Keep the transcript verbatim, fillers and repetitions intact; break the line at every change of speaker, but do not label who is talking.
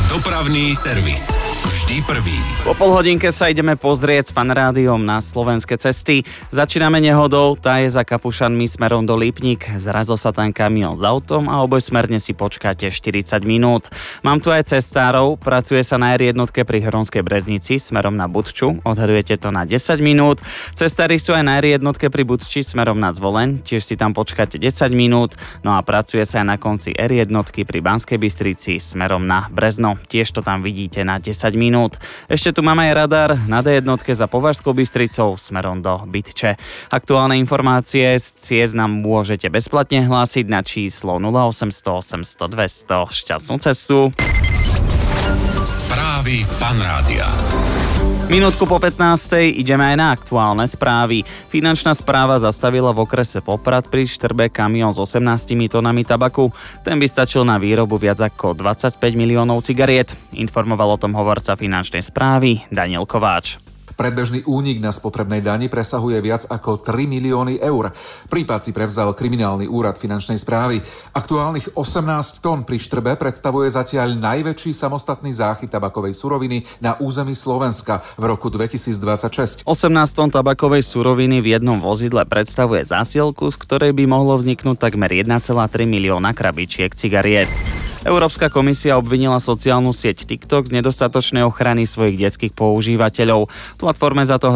Dopravný servis. Vždy prvý.
Po pol hodinke sa ideme pozrieť s Fan Rádiom na slovenské cesty. Začíname nehodou, tá je za Kapušanmi smerom do Lipník. Zrazil sa tam kamión s autom a obojsmerne si počkáte štyridsať minút. Mám tu aj cestárov, pracuje sa na er jednotke pri Hronskej Breznici smerom na Budču. Odhadujete to na desať minút. Cestári sú aj na er jednotke pri Budči smerom na Zvoleň, tiež si tam počkáte desať minút. No a pracuje sa aj na konci er jednotky pri Banskej Bystrici smerom na Brezno. Tiež to tam vidíte na desať minút. Ešte tu máme aj radar na dé jednotke za Považskou Bystricou smerom do Bytče. Aktuálne informácie z ciest nám môžete bezplatne hlásiť na číslo nula osemsto osemsto dvesto. Šťastnú cestu.
Správy Fan Rádia.
Minútku po pätnástej ideme aj na aktuálne správy. Finančná správa zastavila v okrese Poprad pri Štrbe kamión s osemnástimi tonami tabaku. Ten by stačil na výrobu viac ako dvadsaťpäť miliónov cigariet. Informoval o tom hovorca finančnej správy Daniel Kováč.
Predbežný únik na spotrebnej dani presahuje viac ako tri milióny eur. Prípad si prevzal kriminálny úrad finančnej správy. Aktuálnych osemnásť tón pri Štrbe predstavuje zatiaľ najväčší samostatný záchyt tabakovej suroviny na území Slovenska v roku dvetisícdvadsaťšesť.
osemnásť tón tabakovej suroviny v jednom vozidle predstavuje zásielku, z ktorej by mohlo vzniknúť takmer jeden celá tri milióna krabičiek cigariet. Európska komisia obvinila sociálnu sieť TikTok z nedostatočnej ochrany svojich detských používateľov. Platforme za to